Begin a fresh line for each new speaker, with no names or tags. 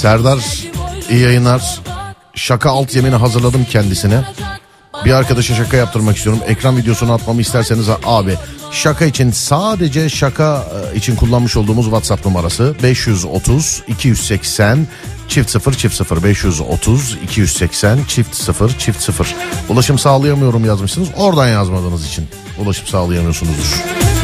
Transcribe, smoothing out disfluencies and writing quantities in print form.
Serdar, iyi yayınlar. Şaka alt yemini hazırladım kendisine. Bir arkadaşa şaka yaptırmak istiyorum. Ekran videosunu atmamı isterseniz abi, şaka için, sadece şaka için kullanmış olduğumuz WhatsApp numarası 530 280 000 530 280 000. Ulaşım sağlayamıyorum yazmışsınız. Oradan yazmadığınız için ulaşım sağlayamıyorsunuzdur.